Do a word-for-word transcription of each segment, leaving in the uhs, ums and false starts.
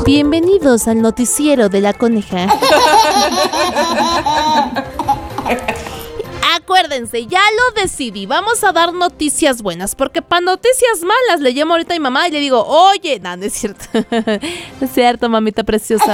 Bienvenidos al noticiero de la coneja. Acuérdense, ya lo decidí, vamos a dar noticias buenas, porque para noticias malas le llamo ahorita a mi mamá y le digo, oye, no, no es cierto, no es cierto, mamita preciosa.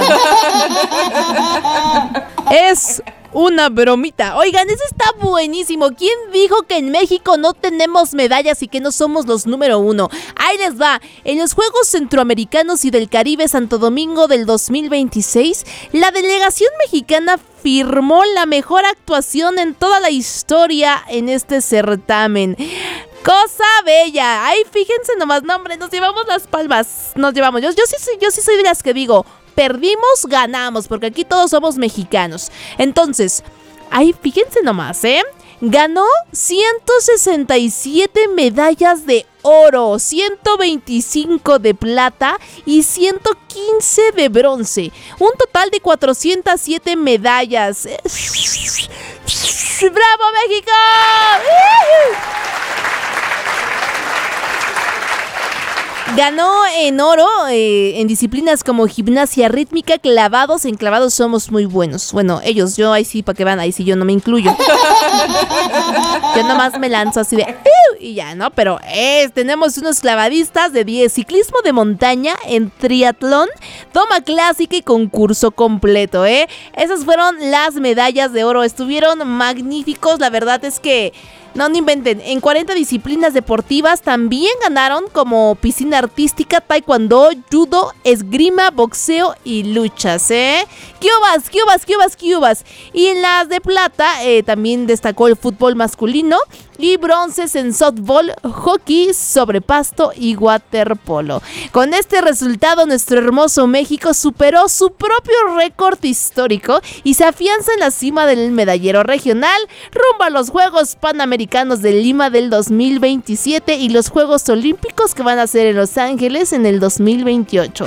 Es una bromita. Oigan, eso está buenísimo. ¿Quién dijo que en México no tenemos medallas y que no somos los número uno? Ahí les va. En los Juegos Centroamericanos y del Caribe Santo Domingo del dos mil veintiséis, la delegación mexicana firmó la mejor actuación en toda la historia en este certamen. Cosa bella. Ay, fíjense nomás, no, hombre, nos llevamos las palmas. Nos llevamos. Yo, yo, sí, yo sí soy de las que digo, perdimos, ganamos, porque aquí todos somos mexicanos. Entonces, ahí fíjense nomás, ¿eh? Ganó ciento sesenta y siete medallas de oro, ciento veinticinco de plata y ciento quince de bronce. Un total de cuatrocientas siete medallas. ¡Bravo, México! Ganó en oro eh, en disciplinas como gimnasia rítmica, clavados. En clavados somos muy buenos. Bueno, ellos, yo ahí sí, para que van, ahí sí yo no me incluyo. Yo nomás me lanzo así de ¡uh! Y ya, ¿no? Pero eh, tenemos unos clavadistas de diez, ciclismo de montaña, en triatlón, toma clásica y concurso completo, ¿eh? Esas fueron las medallas de oro. Estuvieron magníficos, la verdad es que no, no inventen. En cuarenta disciplinas deportivas también ganaron, como piscina artística, taekwondo, judo, esgrima, boxeo y luchas, ¿eh? ¡Cubas, cubas, cubas, cubas! Y en las de plata eh, también destacó el fútbol masculino y bronces en softball, hockey sobre pasto y waterpolo. Con este resultado, nuestro hermoso México superó su propio récord histórico y se afianza en la cima del medallero regional rumbo a los Juegos Panamericanos de Lima del dos mil veintisiete y los Juegos Olímpicos que van a ser en Los Ángeles en el dos mil veintiocho.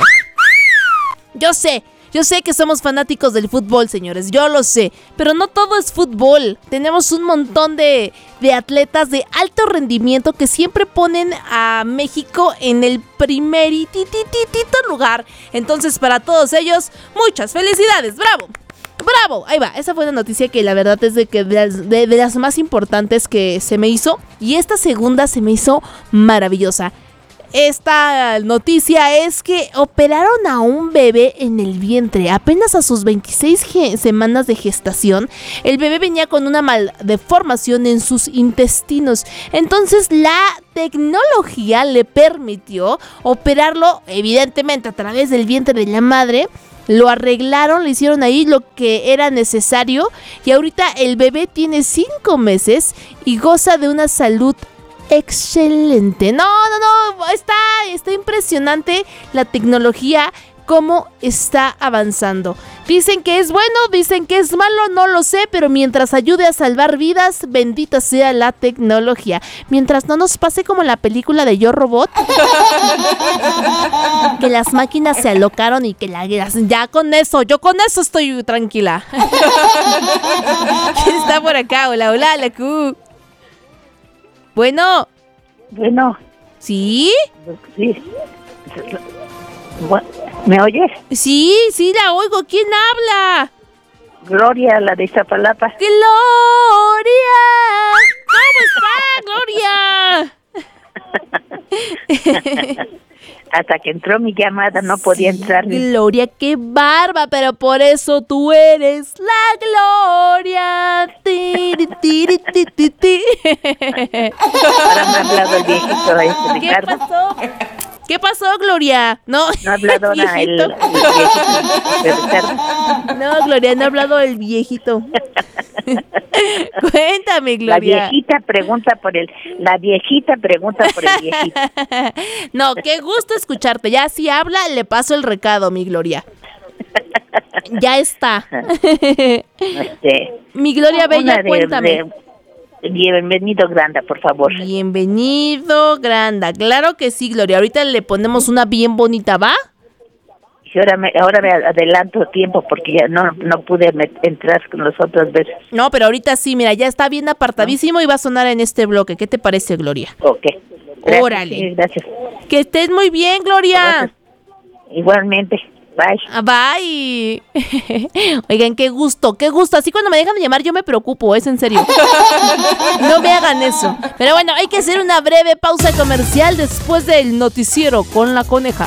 Yo sé, yo sé que somos fanáticos del fútbol, señores, yo lo sé, pero no todo es fútbol. Tenemos un montón de, de atletas de alto rendimiento que siempre ponen a México en el primeritititito lugar. Entonces, para todos ellos, muchas felicidades, ¡bravo! ¡Bravo! Ahí va, esa fue una noticia que la verdad es de, que de, las, de, de las más importantes que se me hizo. Y esta segunda se me hizo maravillosa. Esta noticia es que operaron a un bebé en el vientre. Apenas a sus veintiséis ge- semanas de gestación, el bebé venía con una maldeformación en sus intestinos. Entonces la tecnología le permitió operarlo, evidentemente a través del vientre de la madre. Lo arreglaron, le hicieron ahí lo que era necesario y ahorita el bebé tiene cinco meses y goza de una salud excelente. No, no, no, está, está impresionante la tecnología, cómo está avanzando. Dicen que es bueno, dicen que es malo, no lo sé, pero mientras ayude a salvar vidas, bendita sea la tecnología. Mientras no nos pase como en la película de Yo Robot, que las máquinas se alocaron y que la ya con eso, yo con eso estoy tranquila. ¿Quién está por acá? Hola, hola, la Q. Bueno. Bueno. ¿Sí? Sí. ¿Me oyes? Sí, sí, la oigo. ¿Quién habla? Gloria, la de Iztapalapa. ¡Gloria! ¿Cómo está, Gloria? Hasta que entró mi llamada no podía sí, entrar. Gloria, qué barba, pero por eso tú eres la Gloria. Tiri, tiri, tiri, tiri. Ahora me ha hablado el viejito este, Ricardo. ¿Qué pasó? ¿Qué pasó, Gloria? No, no ha hablado el, el, el viejito de Ricardo. No, Gloria, no ha hablado el viejito. Cuéntame, Gloria. La viejita pregunta por el, la viejita pregunta por el viejito. No, qué gusto escucharte. Ya si habla, le paso el recado, mi Gloria. Ya está. Este, mi Gloria Bella, de, cuéntame. De, bienvenido, Granda, por favor. Bienvenido, Granda. Claro que sí, Gloria. Ahorita le ponemos una bien bonita, ¿va? Y ahora me, ahora me adelanto tiempo porque ya no, no pude met- entrar con las otras veces. No, pero ahorita sí, mira, ya está bien apartadísimo y va a sonar en este bloque. ¿Qué te parece, Gloria? Ok. Gracias, Órale. Sí, gracias. Que estés muy bien, Gloria. Gracias. Igualmente. Bye. Ah, bye. Oigan, qué gusto, qué gusto. Así cuando me dejan de llamar yo me preocupo, es en serio. No me hagan eso. Pero bueno, hay que hacer una breve pausa comercial después del noticiero con la coneja.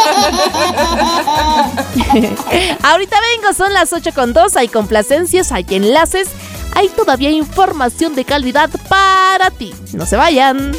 Ahorita vengo, son las ocho con dos. Hay complacencias, hay enlaces, hay todavía información de calidad para ti. No se vayan.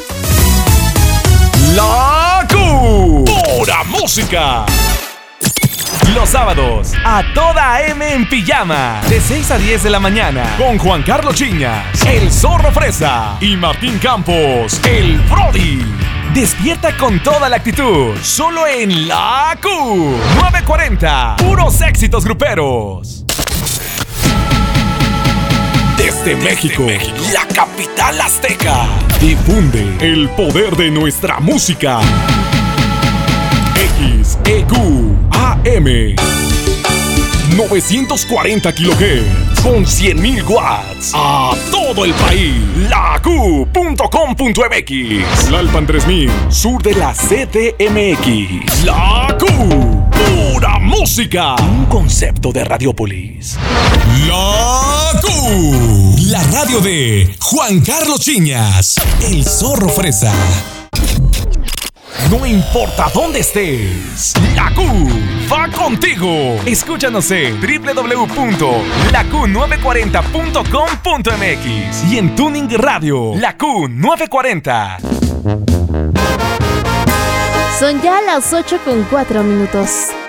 La Q. Pura música. Los sábados, a toda M en pijama, de seis a diez de la mañana, con Juan Carlos Chiñas, el Zorro Fresa y Martín Campos, el Brody. Despierta con toda la actitud, solo en La Q. nueve cuarenta, puros éxitos gruperos. Desde, Desde México, México, la capital azteca, difunde el poder de nuestra música. X E Q A M novecientos cuarenta kilohertz con cien mil watts a todo el país. La Q punto com punto m x. Tlalpan tres mil, sur de la C D M X. La Q, pura música. Un concepto de Radiopolis. La Q, la radio de Juan Carlos Chiñas, el Zorro Fresa. No importa dónde estés, La Q va contigo. Escúchanos en doble u doble u doble u punto la q nueve cuarenta punto com punto m x y en Tuning Radio, La Q nueve cuarenta. Son ya las ocho con cuatro minutos.